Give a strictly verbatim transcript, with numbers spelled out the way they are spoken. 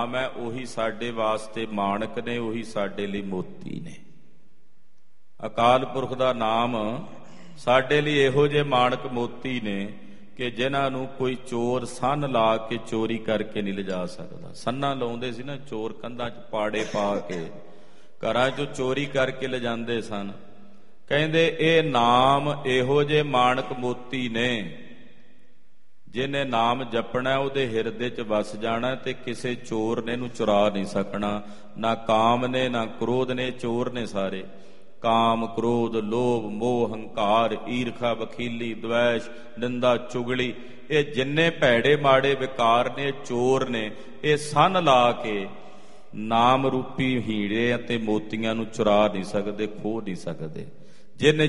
ਨਾਮ ਹੈ ਉਹੀ ਸਾਡੇ ਵਾਸਤੇ ਮਾਣਕ ਨੇ, ਉਹੀ ਸਾਡੇ ਲਈ ਮੋਤੀ ਨੇ। ਅਕਾਲ ਪੁਰਖ ਦਾ ਨਾਮ ਸਾਡੇ ਲਈ ਇਹੋ ਜਿਹੇ ਮਾਣਕ ਮੋਤੀ ਨੇ ਕਿ ਜਿਨ੍ਹਾਂ ਨੂੰ ਕੋਈ ਚੋਰ ਸੰਨ ਲਾ ਕੇ ਚੋਰੀ ਕਰਕੇ ਨਹੀਂ ਲਿਜਾ ਸਕਦਾ। ਸੰਨਾਂ ਲਾਉਂਦੇ ਸੀ ਨਾ ਚੋਰ, ਕੰਧਾਂ 'ਚ ਪਾੜੇ ਪਾ ਕੇ ਘਰਾਂ 'ਚੋਂ ਚੋਰੀ ਕਰਕੇ ਲਿਜਾਂਦੇ ਸਨ। ਕਹਿੰਦੇ ਇਹ ਨਾਮ ਇਹੋ ਜਿਹੇ ਮਾਣਕ ਮੋਤੀ ਨੇ, ਜਿਹਨੇ ਨਾਮ ਜਪਣਾ ਉਹਦੇ ਹਿਰਦੇ 'ਚ ਵਸ ਜਾਣਾ ਤੇ ਕਿਸੇ ਚੋਰ ਨੇ ਇਹਨੂੰ ਚੁਰਾ ਨਹੀਂ ਸਕਣਾ। ਨਾ ਕਾਮ ਨੇ, ਨਾ ਕ੍ਰੋਧ ਨੇ, ਚੋਰ ਨੇ ਸਾਰੇ। ਕਾਮ, ਕ੍ਰੋਧ, ਲੋਭ, ਮੋਹ, ਹੰਕਾਰ, ਈਰਖਾ, ਵਖੀਲੀ, ਦਵੈਸ਼, ਨਿੰਦਾ, ਚੁਗਲੀ, ਇਹ ਜਿੰਨੇ ਭੈੜੇ ਮਾੜੇ ਵਿਕਾਰ ਨੇ ਚੋਰ ਨੇ। ਇਹ ਸੰਨ ਲਾ ਕੇ ਨਾਮ ਰੂਪੀ ਹੀਰੇ ਅਤੇ ਮੋਤੀਆਂ ਨੂੰ ਚੁਰਾ ਨਹੀਂ ਸਕਦੇ, ਖੋਹ ਨਹੀਂ ਸਕਦੇ। ਜਿਹਨੇ